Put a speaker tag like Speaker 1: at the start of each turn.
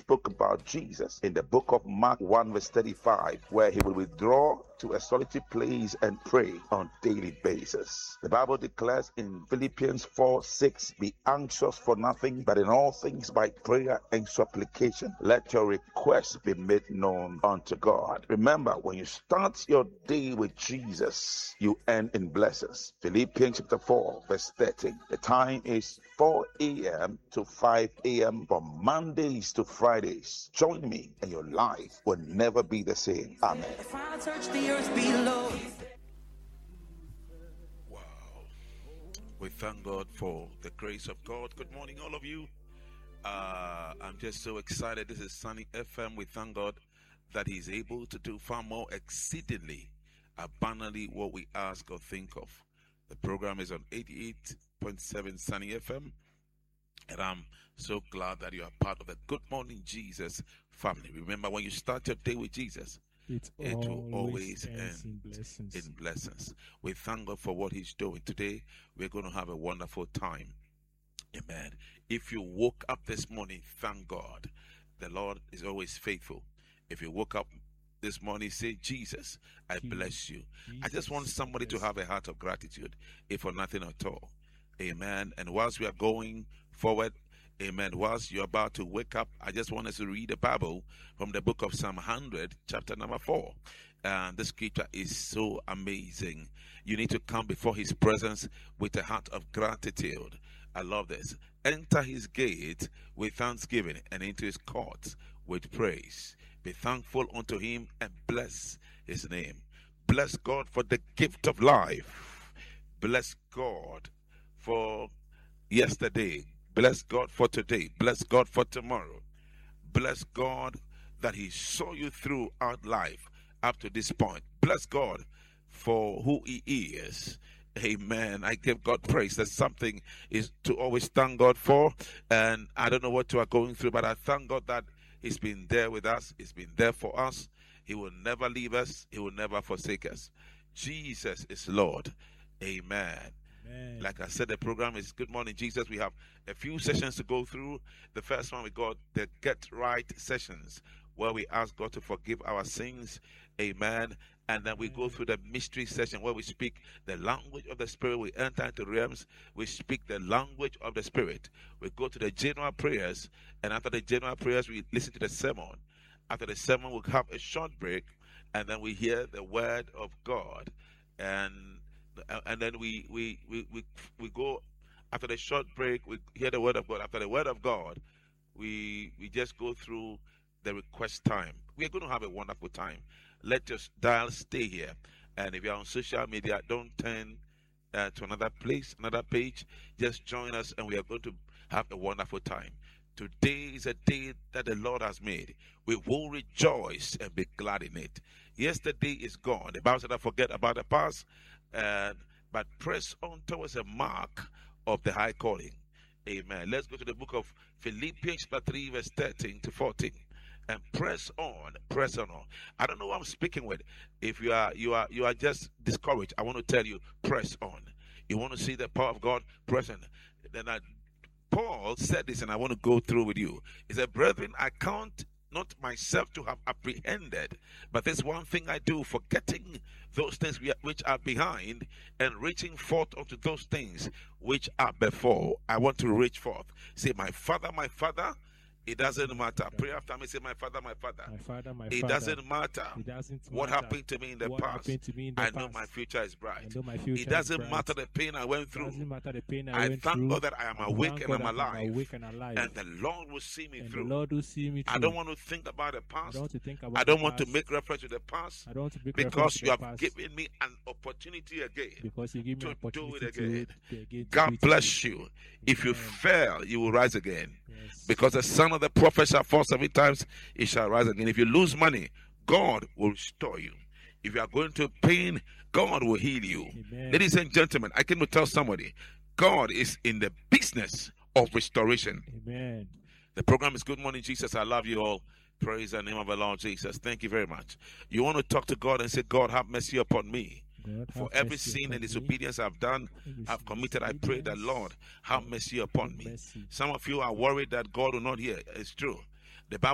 Speaker 1: spoke about Jesus in the book of Mark 1 verse 35, where he will withdraw to a solitary place and pray on daily basis. The Bible declares in Philippians 4:6, be anxious for nothing, but in all things by prayer and supplication, let your requests be made known unto God. Remember, when you start your day with Jesus, you end in blessings. Philippians chapter 4 verse 13. The time is 4 a.m. to 5 a.m. from Mondays to Fridays. Join me and your life will never be the same. Amen.
Speaker 2: If I touch the earth below.
Speaker 3: Wow. We thank God for the grace of God. Good morning, all of you. I'm just so excited. This is Sunny FM. We thank God that He's able to do far more exceedingly, abundantly what we ask or think of. The program is on 88.7 Sunny FM. And I'm so glad that you are part of the Good Morning Jesus family. Remember, when you start your day with Jesus, it will always end in blessings. We thank God for what He's doing. Today, we're going to have a wonderful time. Amen. If you woke up this morning, thank God. The Lord is always faithful. If you woke up this morning, say, Jesus, I bless you. I just want somebody to have a heart of gratitude, if for nothing at all. Amen. And whilst we are going forward, amen, whilst you're about to wake up, I just want us to read the Bible from the book of Psalm 100, chapter number 4. And the scripture is so amazing. You need to come before His presence with a heart of gratitude. I love this. Enter His gate with thanksgiving and into His courts with praise. Be thankful unto Him and bless His name. Bless God for the gift of life. Bless God for yesterday. Bless God for today. Bless God for tomorrow. Bless God that He saw you throughout life up to this point. Bless God for who He is. Amen. I give God praise. That something is to always thank God for. And I don't know what you are going through, but I thank God that He's been there with us. He's been there for us. He will never leave us. He will never forsake us. Jesus is Lord. Amen. Amen. Like I said, the program is Good Morning Jesus. We have a few sessions to go through. The first one, we got the Get Right sessions, where we ask God to forgive our sins. Amen. And then we go through the mystery session, where we speak the language of the Spirit. We enter into realms. We speak the language of the Spirit. We go to the general prayers. And after the general prayers, we listen to the sermon. After the sermon, we'll have a short break. And then we hear the word of God. And then we go, after the short break, we hear the word of God. After the word of God, we just go through the request time. We are going to have a wonderful time. Let your dial stay here. And if you're on social media, don't turn to another place, another page. Just join us, and we are going to have a wonderful time. Today is a day that the Lord has made. We will rejoice and be glad in it. Yesterday is gone. The Bible said, forget about the past, but press on towards a mark of the high calling. Amen. Let's go to the book of Philippians 3, verse 13 to 14. And press on, press on. I don't know who I'm speaking with. If you are just discouraged, I want to tell you, press on. You want to see the power of God, press on. Then Paul said this, and I want to go through with you. He said, brethren, I count not myself to have apprehended, but there's one thing I do, forgetting those things which are behind and reaching forth unto those things which are before. I want to reach forth. Say, my Father, it doesn't matter. Pray after me. Say, my Father, my Father. It doesn't matter what happened to me in the past. I know my future is bright. It doesn't matter the pain I went through. I thank God that I am awake and I'm alive. And the Lord will see me through. I don't want to think about the past. I don't want to make reference to the past, because you have given me an opportunity again to do it again. God bless you. If you fail, you will rise again. Because the son of the prophet shall fall 7 times, he shall rise again. If you lose money, God will restore you. If you are going through pain, God will heal you. Amen. Ladies and gentlemen, I came to tell somebody, God is in the business of restoration. Amen. The program is Good Morning Jesus. I love you all. Praise the name of the Lord Jesus. Thank you very much. You want to talk to God and say, God, have mercy upon me. For every sin and disobedience I've done, I've committed, I pray that, Lord, have mercy upon me. Some of you are worried that God will not hear. It's true.